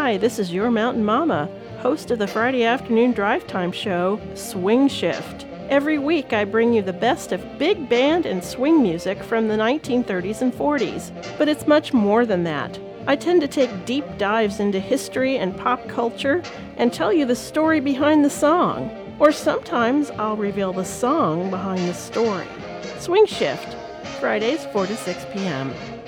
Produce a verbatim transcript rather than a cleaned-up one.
Hi, this is your Mountain Mama, host of the Friday afternoon drive time show, Swing Shift. Every week I bring you the best of big band and swing music from the nineteen thirties and forties. But it's much more than that. I tend to take deep dives into history and pop culture and tell you the story behind the song. Or sometimes I'll reveal the song behind the story. Swing Shift, Fridays four to six p.m.